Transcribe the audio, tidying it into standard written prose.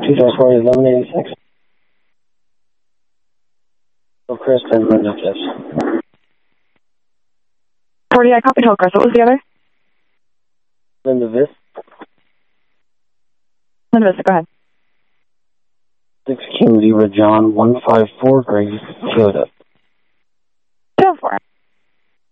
2-4, 1186. Hillcrest and Linda Cliffs. 40, I copied Hillcrest. What was the other? Linda Vista. Linda Vista, go ahead. 6 King Zebra John 154 Grace Kyoto.